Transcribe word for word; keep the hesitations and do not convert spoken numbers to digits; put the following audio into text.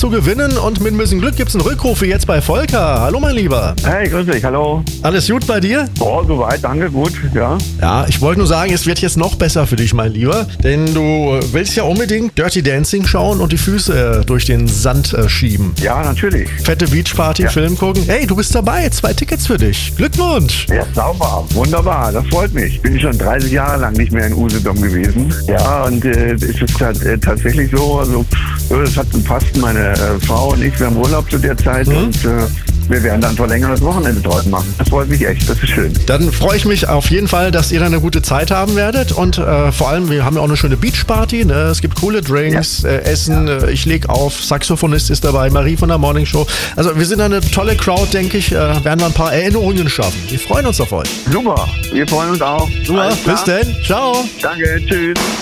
zu gewinnen und mit ein bisschen Glück gibt's einen Rückruf wie jetzt bei Volker. Hallo mein Lieber. Hey, grüß dich, hallo. Alles gut bei dir? Boah, soweit, danke, gut, ja. Ja, ich wollte nur sagen, es wird jetzt noch besser für dich, mein Lieber. Denn du willst ja unbedingt Dirty Dancing schauen und die Füße äh, durch den Sand äh, schieben. Ja, natürlich. Fette Beachparty, Ja. Film gucken. Hey, du bist dabei. Zwei Tickets für dich. Glückwunsch. Ja, sauber, wunderbar, das freut mich. Bin schon dreißig Jahre lang nicht mehr in Usedom gewesen. Ja, und äh, es ist tat, äh, tatsächlich so, also das hat gepasst, meine äh, Frau und ich, wir haben Urlaub zu der Zeit Mhm. und äh, wir werden dann verlängertes Wochenende draus machen. Das freut mich echt, das ist schön. Dann freue ich mich auf jeden Fall, dass ihr dann eine gute Zeit haben werdet. Und äh, vor allem, wir haben ja auch eine schöne Beachparty. Ne? Es gibt coole Drinks, Ja. äh, Essen. Äh, ich leg auf. Saxophonist ist dabei, Marie von der Morning Show. Also wir sind eine tolle Crowd, denke ich. Äh, werden wir ein paar Erinnerungen schaffen. Wir freuen uns auf euch. Super, wir freuen uns auch. Super, Alles klar. bis denn. Ciao. Danke, tschüss.